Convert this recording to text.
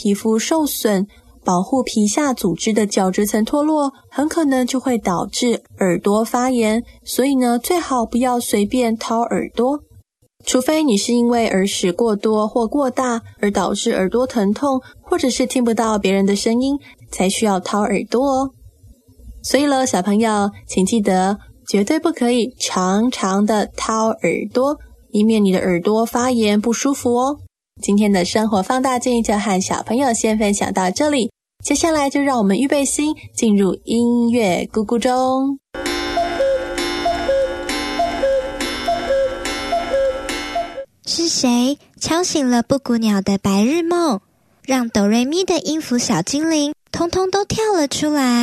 皮肤受损，保护皮下组织的角质层脱落，很可能就会导致耳朵发炎，所以呢，最好不要随便掏耳朵。除非你是因为耳屎过多或过大而导致耳朵疼痛，或者是听不到别人的声音，才需要掏耳朵哦。所以了，小朋友，请记得绝对不可以常常的掏耳朵，以免你的耳朵发炎不舒服哦。今天的生活放大镜就和小朋友先分享到这里，接下来就让我们预备心进入音乐咕咕中。 是谁敲醒了布谷鸟的白日梦，让哆瑞咪的音符小精灵通通都跳了出来？